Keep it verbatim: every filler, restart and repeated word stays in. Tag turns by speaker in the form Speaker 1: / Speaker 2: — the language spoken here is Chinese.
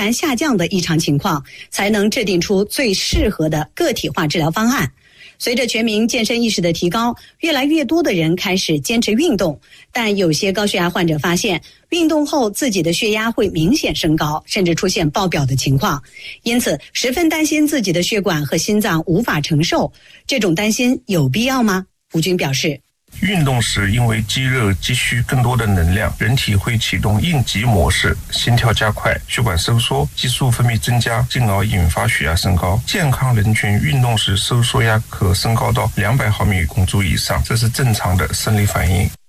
Speaker 1: 然下降的异常情况，才能制定出最适合的个体化治疗方案。随着全民健身意识的提高，越来越多的人开始坚持运动，但有些高血压患者发现，运动后自己的血压会明显升高，甚至出现爆表的情况，因此十分担心自己的血管和心脏无法承受。这种担心有必要吗？胡军表示，
Speaker 2: 运动时因为肌肉急需更多的能量，人体会启动应急模式，心跳加快，血管收缩，激素分泌增加，进而引发血压升高。健康人群运动时收缩压可升高到两百毫米汞柱以上，这是正常的生理反应。